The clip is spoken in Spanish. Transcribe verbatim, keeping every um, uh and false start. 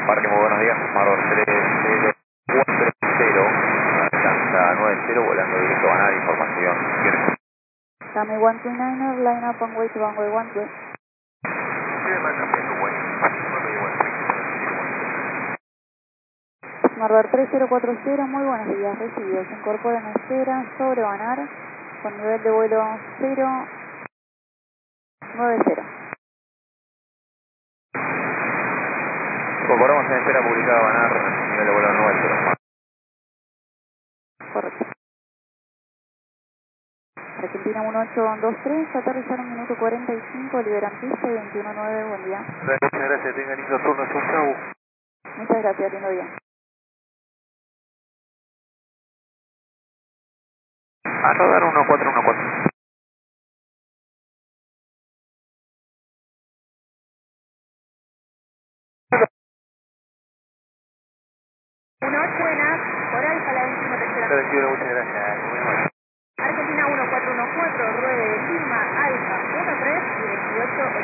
Parque, muy buenos días. Maror tres cero cuatro cero, alcanza nueve cero, volando directo a ganar información. Dame one three niner, line up and wait to runway one two. Maror tres cero cuatro cero, muy buenos días, recibidos. Se incorpora en espera, sobre Banar, con nivel de vuelo cero nueve cero. Incorporamos en espera publicada Banar, nivel de vuelo nueve cero. Correcto. Argentina uno ocho dos tres, aterrizar en minuto cuarenta y cinco, liberan pista y veintiuno nueve, buen día. Muchas gracias, tengan lindo turno, chau chau. Muchas gracias, lindo día. A rodar uno cuatro uno cuatro. uno ocho, buenas, por Alfa, la veintiuno tercera. veintiuno, muchas gracias. Muy amable. Argentina uno cuatro uno cuatro, Ruede de Lima, Alfa uno tres y veintiocho.